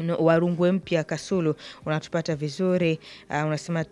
Warungwe Mpya Kasulu, unatupata vizuri. Unasema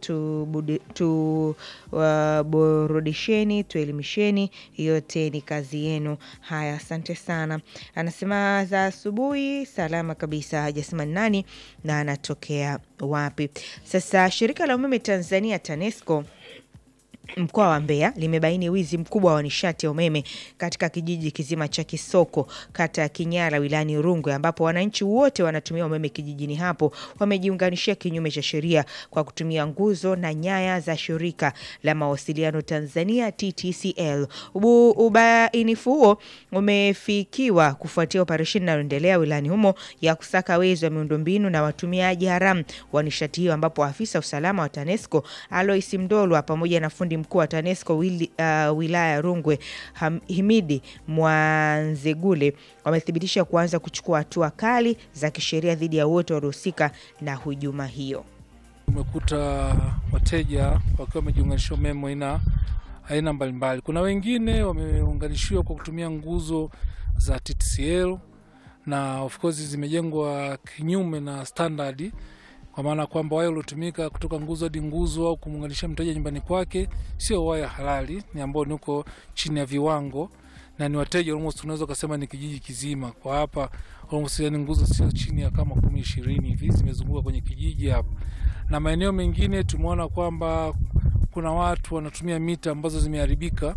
burudisheni, tuelimisheni, yote ni kazi yenu. Haya, asante sana. Anasema za asubuhi salama kabisa, hajasema nani na anatokea wapi. Sasa shirika la umeme Tanzania TANESCO mkoa wa Mbeya limebaini wizi mkubwa wa nishati ya umeme katika kijiji kizima cha Kisoko, kata ya Kinyara, wilayani Rungwe, ambapo wananchi wote wanatumia umeme kijijini hapo wamejiunganishia kinyume cha sheria kwa kutumia nguzo na nyaya za shirika la mawasiliano Tanzania TTCL. Ubainifu huo umefikiwa kufuatia operesheni inayoendelea wilayani humo ya kusaka wezi wa miundombinu na watumiaji haramu wa nishati hiyo, ambapo afisa usalama wa TANESCO Alois Mdolwa pamoja na fundi mkuu wa TANESCO wilaya Rungwe Himidi Mwanzegule wamethibitisha kuanza kuchukua hatua kali za kisheria dhidi ya wote waliohusika na hujuma hiyo. Tumekuta wateja wakiwa wamejiunganishwa umeme aina mbalimbali. Kuna wengine wameunganishiwa kwa kutumia nguzo za TTCL na of course zimejengwa kinyume na standard, kwa maana kwamba waya uliotumika kutoka nguzo hadi nguzo au kumuunganisha mteja nyumbani kwake sio waya halali, ni ambao niko chini ya viwango, na ni wateja almost tunaweza kusema ni kijiji kizima. Kwa hapa almost yani nguzo sio chini ya kama 10-20 hivi zimezunguka kwenye kijiji hapa. Na maeneo mengine tumeona kwamba kuna watu wanatumia mita ambazo zimeharibika,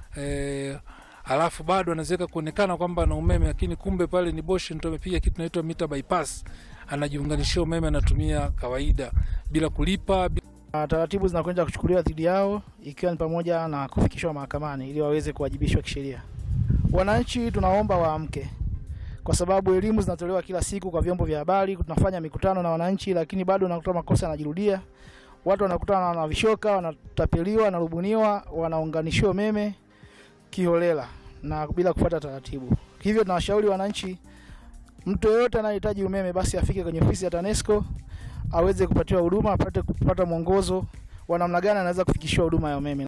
alafu bado anaziweka kuonekana kwamba na umeme, lakini kumbe pale ni Bosch ndio amepiga kitu kinaitwa mita bypass, anajiunganishia umeme, anatumia kawaida bila kulipa. Taratibu zinakwenda kuchukuliwa dhidi yao, ikiwa ni pamoja na kufikishwa mahakamani ili waweze kuwajibishwa kisheria. Wananchi tunaomba waamke, kwa sababu elimu zinatolewa kila siku kwa vyombo vya habari, tunafanya mikutano na wananchi, lakini bado unakuta makosa yanajirudia. Watu wanakutana na vishoka, wanatapeliwa, wanarubuniwa, wanaunganishiwa umeme kiholela na bila kufuata taratibu. Hivyo tunawashauri wananchi, mtu yeyote anayehitaji umeme basi afike kwenye ofisi ya TANESCO aweze kupatiwa huduma, apate kupata mwongozo wa namna gani anaweza kufikishiwa huduma ya umeme.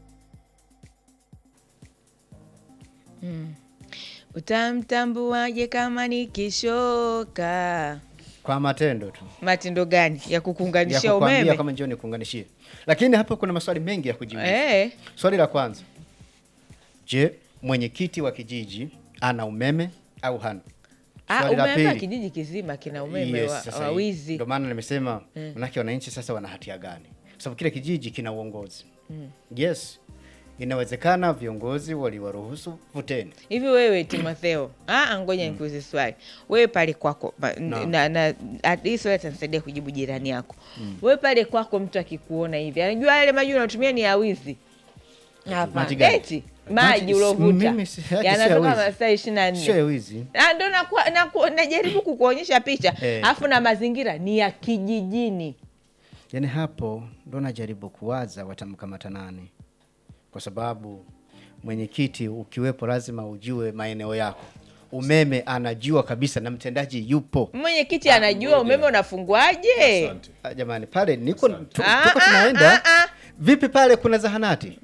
Utamtambuaje kama ni kishoka? Kwa matendo tu. Matendo gani? Ya kukuunganishia umeme? Ya kama njoo ni kuunganishia. Lakini hapa kuna maswali mengi ya kujiuliza. Swali la kwanza, je, mwenyekiti wa kijiji ana umeme au hana? Umeme kijiji kizima kina umeme wa wizi. Ndio maana nimesema manake wananchi sasa wana hatia gani? Kwa sababu kile kijiji kina uongozi. Yes. Inawezekana viongozi waliwaruhusu vuteni. Hivi wewe Timotheo, ngoja nikuulize swali. Wewe pale kwako na hii swali itanisaidia kujibu jirani yako. Wewe pale kwako mtu akikuona hivi, anajua yale maji unatumia ni ya wizi? Hapa. Eti maji ulovuta yanatoka masaa 24. Sio wizi. Ndio najaribu kukuonyesha picha. Alafu na mazingira ni ya kijijini. Yaani hapo ndo najaribu kuwaza watamkamata nani. Kwa sababu mwenyekiti ukiwepo lazima ujue maeneo yako. Umeme anajua kabisa na mtendaji yupo. Mwenyekiti anajua umeme unafungwaje? Jamani pale niko tunaenda. Vipi pale kuna zahanati?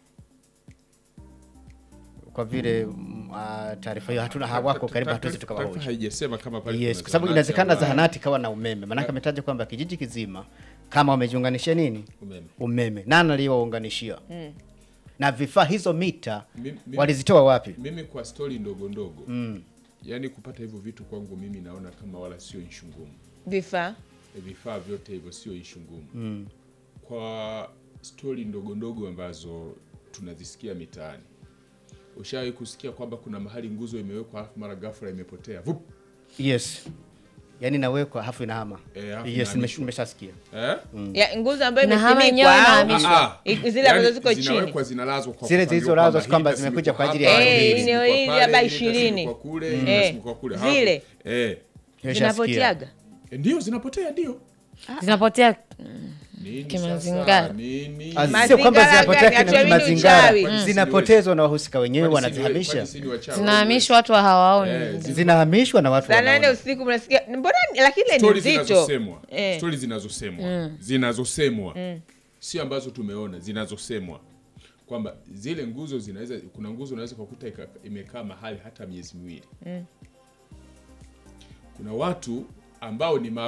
Kwa vile taarifa hiyo hatuna, hawako karibu, hatuwezi tukawahoji. Taarifa haijasema kama pale. Yes, kwa sababu inawezekana zahanati kawa na umeme. Maana ametaja kwamba kijiji kizima kama wamejiunganishia nini? Umeme. Nani aliyowaunganishia? Na vifaa hizo mita walizitoa wapi? Mimi kwa story ndogo ndogo. Yaani kupata hivyo vitu kwangu mimi naona kama wala sio issue ngumu. Vifaa vyote hivyo sio issue ngumu. Kwa story ndogo ndogo ambazo tunazisikia mitaani. Ushawahi kusikia kwamba kuna mahali nguzo imewekwa alafu mara ghafla imepotea? Vup. Yes. Yaani nawekwa hafu inahama. Yes, nimeshasikia. Ya nguzo ambayo imesimikwa zile ambazo ziko chini. Zinawekwa zinalazwa kwa zile zilizolazwa kwamba zimekuja kwa ajili ya eneo hili hapa 20. Kwa kule, kwa kule. Zile. Zinapoteaga. Ndio zinapotea ndio. Zinapotea kimazingira. Sio kwamba zinapotea kimazingira. Zinapotezwa na wahusika wenyewe, wanazihamisha. Zinahamishwa watu hawaoni. Zinahamishwa na watu wanaona. Saa 8 usiku mnasikia mbona, lakini ni nzito. Stories zinazosemwa. Si ambazo tumeona, zinazosemwa. Kwamba zile nguzo zinaweza, kuna nguzo unaweza kukuta imekaa mahali hata miezi miwili. Kuna watu ambao ni